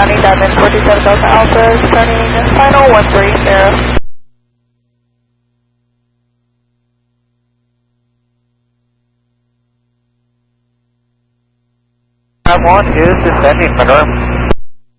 County, Diamond 47 Delta Alpha, turning final 130. Time 1 is descending, confirm.